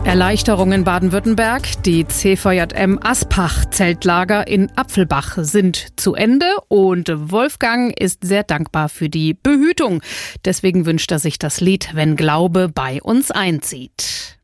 Erleichterung in Baden-Württemberg. Die CVJM Aspach-Zeltlager in Apfelbach sind zu Ende und Wolfgang ist sehr dankbar für die Behütung. Deswegen wünscht er sich das Lied "Wenn Glaube bei uns einzieht".